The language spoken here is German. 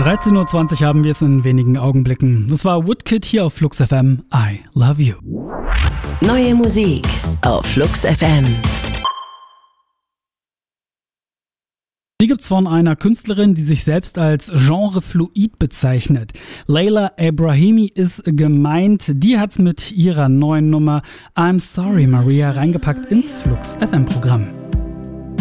13.20 Uhr haben wir es in wenigen Augenblicken. Das war Woodkid hier auf Flux FM. I love you. Neue Musik auf Flux FM. Die gibt's von einer Künstlerin, die sich selbst als genrefluid bezeichnet. Leila Ebrahimi ist gemeint. Die hat's mit ihrer neuen Nummer I'm Sorry Maria reingepackt ins Flux FM Programm.